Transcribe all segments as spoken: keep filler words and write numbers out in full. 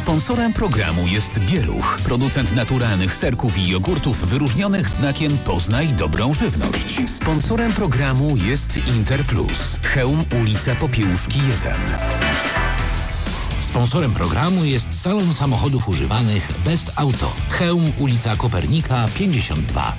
Sponsorem programu jest Bieluch, producent naturalnych serków i jogurtów wyróżnionych znakiem Poznaj dobrą żywność. Sponsorem programu jest Interplus, Chełm, ulica Popiełuszki jeden. Sponsorem programu jest salon samochodów używanych Best Auto, Chełm, ulica Kopernika pięćdziesiąt dwa.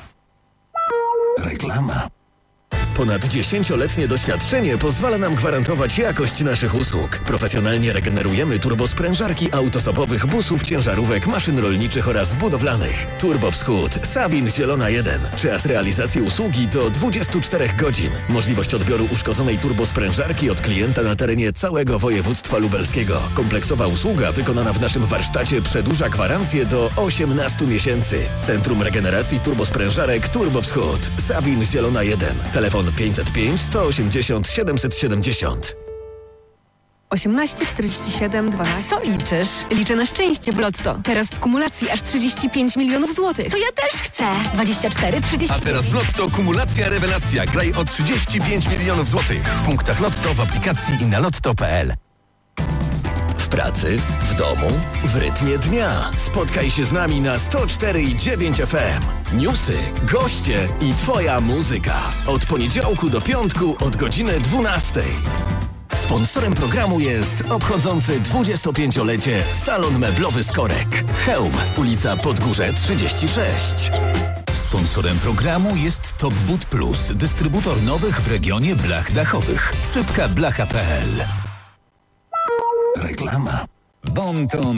Reklama. Ponad dziesięcioletnie doświadczenie pozwala nam gwarantować jakość naszych usług. Profesjonalnie regenerujemy turbosprężarki autosobowych, busów, ciężarówek, maszyn rolniczych oraz budowlanych. Turbo Wschód, Sabin Zielona jeden. Czas realizacji usługi to dwadzieścia cztery godzin. Możliwość odbioru uszkodzonej turbosprężarki od klienta na terenie całego województwa lubelskiego. Kompleksowa usługa wykonana w naszym warsztacie przedłuża gwarancję do osiemnastu miesięcy. Centrum Regeneracji Turbosprężarek Turbo Wschód, Sabin Zielona jeden. Telefon pięćset pięć, sto osiemdziesiąt, siedemset siedemdziesiąt. osiemnaście, czterdzieści siedem, dwanaście. Co liczysz? Liczę na szczęście w Lotto. Teraz w kumulacji aż trzydzieści pięć milionów złotych. To ja też chcę. dwadzieścia cztery, trzydzieści. A teraz w Lotto kumulacja rewelacja. Graj o trzydzieści pięć milionów złotych. W punktach Lotto, w aplikacji i na lotto kropka p l. W pracy, w domu, w rytmie dnia. Spotkaj się z nami na sto cztery i dziewięć F M. Newsy, goście i twoja muzyka. Od poniedziałku do piątku od godziny dwunastej. Sponsorem programu jest obchodzący dwudziestopięciolecie Salon Meblowy Skorek. Chełm, ulica Podgórze trzydzieści sześć. Sponsorem programu jest Top Wood Plus, dystrybutor nowych w regionie blach dachowych. Szybka blacha kropka p l. Reklama. Bon ton